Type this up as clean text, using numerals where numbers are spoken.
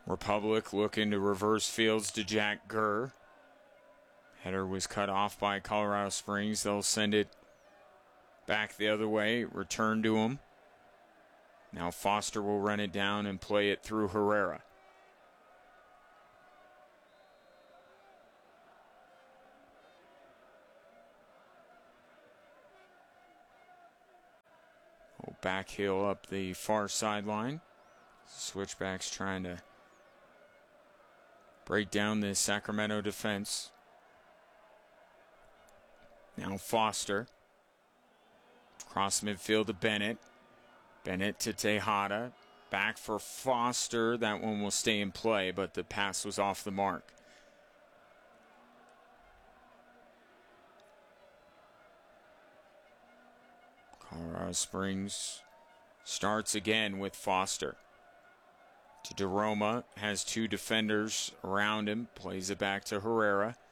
Republic looking to reverse fields to Jack Gurr. Header was cut off by Colorado Springs. They'll send it back the other way, return to him. Now Foster will run it down and play it through Herrera. Back heel up the far sideline. Switchbacks trying to break down the Sacramento defense. Now Foster. Cross midfield to Bennett. Bennett to Tejada. Back for Foster. That one will stay in play, but the pass was off the mark. Colorado Springs starts again with Foster. To DeRoma, has two defenders around him, plays it back to Herrera.